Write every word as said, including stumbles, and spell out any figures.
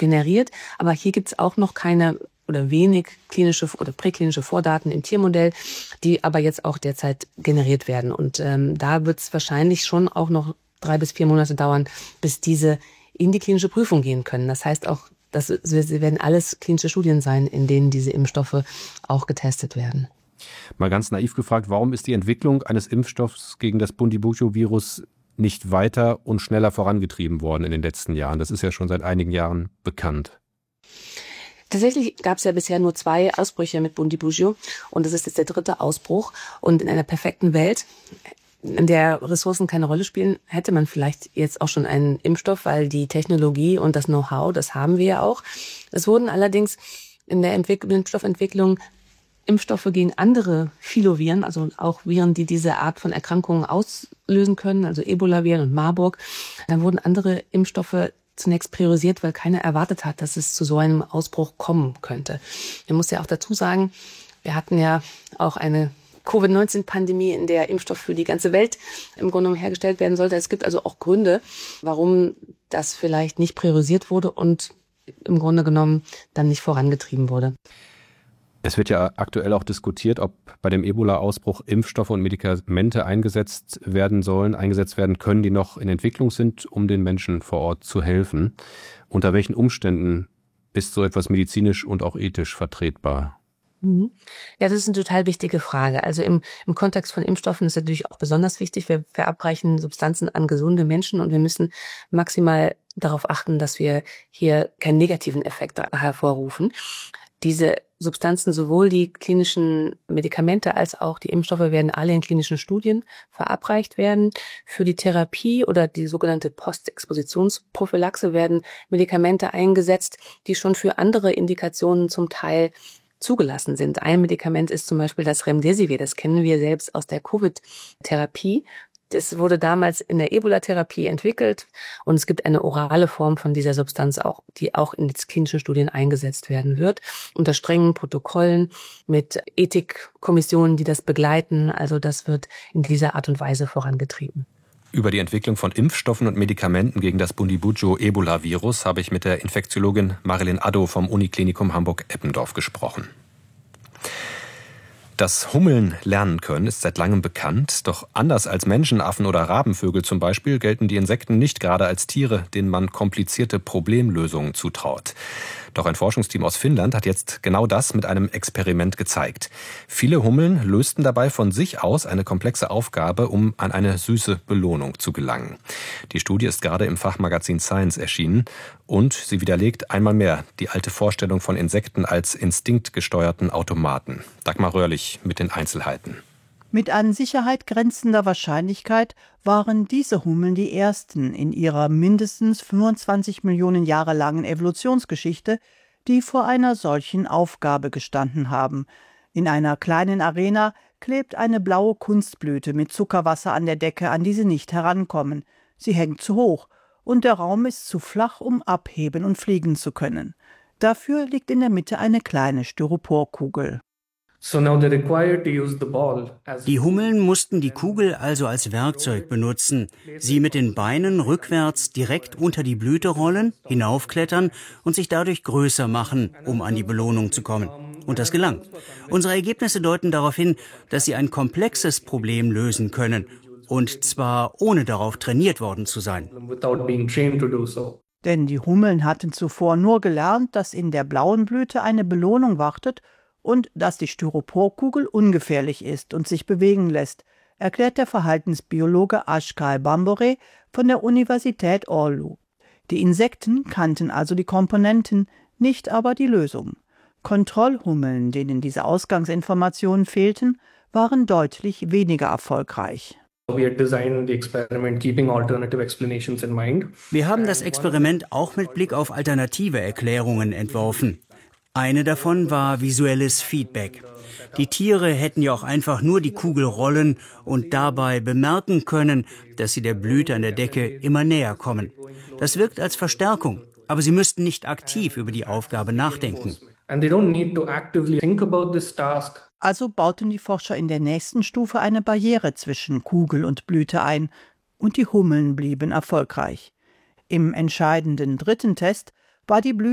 generiert. Aber hier gibt es auch noch keine oder wenig klinische oder präklinische Vordaten im Tiermodell, die aber jetzt auch derzeit generiert werden. Und ähm, da wird es wahrscheinlich schon auch noch drei bis vier Monate dauern, bis diese in die klinische Prüfung gehen können. Das heißt auch, dass sie werden alles klinische Studien sein, in denen diese Impfstoffe auch getestet werden. Mal ganz naiv gefragt, warum ist die Entwicklung eines Impfstoffs gegen das Bundibugyo-Virus nicht weiter und schneller vorangetrieben worden in den letzten Jahren? Das ist ja schon seit einigen Jahren bekannt. Tatsächlich gab es ja bisher nur zwei Ausbrüche mit Bundibugyo und das ist jetzt der dritte Ausbruch. Und in einer perfekten Welt, in der Ressourcen keine Rolle spielen, hätte man vielleicht jetzt auch schon einen Impfstoff, weil die Technologie und das Know-how, das haben wir ja auch. Es wurden allerdings in der Entwick- Impfstoffentwicklung Impfstoffe gegen andere Filoviren, also auch Viren, die diese Art von Erkrankungen auslösen können, also Ebola-Viren und Marburg. Dann wurden andere Impfstoffe zunächst priorisiert, weil keiner erwartet hat, dass es zu so einem Ausbruch kommen könnte. Man muss ja auch dazu sagen, wir hatten ja auch eine Covid neunzehn Pandemie, in der Impfstoff für die ganze Welt im Grunde genommen hergestellt werden sollte. Es gibt also auch Gründe, warum das vielleicht nicht priorisiert wurde und im Grunde genommen dann nicht vorangetrieben wurde. Es wird ja aktuell auch diskutiert, ob bei dem Ebola-Ausbruch Impfstoffe und Medikamente eingesetzt werden sollen, eingesetzt werden können, die noch in Entwicklung sind, um den Menschen vor Ort zu helfen. Unter welchen Umständen ist so etwas medizinisch und auch ethisch vertretbar? Ja, das ist eine total wichtige Frage. Also im, im Kontext von Impfstoffen ist natürlich auch besonders wichtig, wir verabreichen Substanzen an gesunde Menschen und wir müssen maximal darauf achten, dass wir hier keinen negativen Effekt hervorrufen. Diese Substanzen, sowohl die klinischen Medikamente als auch die Impfstoffe, werden alle in klinischen Studien verabreicht werden. Für die Therapie oder die sogenannte Postexpositionsprophylaxe werden Medikamente eingesetzt, die schon für andere Indikationen zum Teil zugelassen sind. Ein Medikament ist zum Beispiel das Remdesivir. Das kennen wir selbst aus der Covid-Therapie. Das wurde damals in der Ebola-Therapie entwickelt und es gibt eine orale Form von dieser Substanz, auch, die auch in klinischen Studien eingesetzt werden wird, unter strengen Protokollen mit Ethikkommissionen, die das begleiten. Also das wird in dieser Art und Weise vorangetrieben. Über die Entwicklung von Impfstoffen und Medikamenten gegen das Bundibugyo-Ebola-Virus habe ich mit der Infektiologin Marilyn Addo vom Uniklinikum Hamburg-Eppendorf gesprochen. Dass Hummeln lernen können, ist seit langem bekannt. Doch anders als Menschenaffen oder Rabenvögel zum Beispiel gelten die Insekten nicht gerade als Tiere, denen man komplizierte Problemlösungen zutraut. Doch ein Forschungsteam aus Finnland hat jetzt genau das mit einem Experiment gezeigt. Viele Hummeln lösten dabei von sich aus eine komplexe Aufgabe, um an eine süße Belohnung zu gelangen. Die Studie ist gerade im Fachmagazin Science erschienen und sie widerlegt einmal mehr die alte Vorstellung von Insekten als instinktgesteuerten Automaten. Dagmar Röhrlich mit den Einzelheiten. Mit an Sicherheit grenzender Wahrscheinlichkeit waren diese Hummeln die ersten in ihrer mindestens fünfundzwanzig Millionen Jahre langen Evolutionsgeschichte, die vor einer solchen Aufgabe gestanden haben. In einer kleinen Arena klebt eine blaue Kunstblüte mit Zuckerwasser an der Decke, an die sie nicht herankommen. Sie hängt zu hoch und der Raum ist zu flach, um abheben und fliegen zu können. Dafür liegt in der Mitte eine kleine Styroporkugel. Die Hummeln mussten die Kugel also als Werkzeug benutzen, sie mit den Beinen rückwärts direkt unter die Blüte rollen, hinaufklettern und sich dadurch größer machen, um an die Belohnung zu kommen. Und das gelang. Unsere Ergebnisse deuten darauf hin, dass sie ein komplexes Problem lösen können, und zwar ohne darauf trainiert worden zu sein. Denn die Hummeln hatten zuvor nur gelernt, dass in der blauen Blüte eine Belohnung wartet und dass die Styroporkugel ungefährlich ist und sich bewegen lässt, erklärt der Verhaltensbiologe Ashkal Bambore von der Universität Oulu. Die Insekten kannten also die Komponenten, nicht aber die Lösung. Kontrollhummeln, denen diese Ausgangsinformationen fehlten, waren deutlich weniger erfolgreich. Wir haben das Experiment auch mit Blick auf alternative Erklärungen entworfen. Eine davon war visuelles Feedback. Die Tiere hätten ja auch einfach nur die Kugel rollen und dabei bemerken können, dass sie der Blüte an der Decke immer näher kommen. Das wirkt als Verstärkung, aber sie müssten nicht aktiv über die Aufgabe nachdenken. Also bauten die Forscher in der nächsten Stufe eine Barriere zwischen Kugel und Blüte ein und die Hummeln blieben erfolgreich. Im entscheidenden dritten Test war die Blüte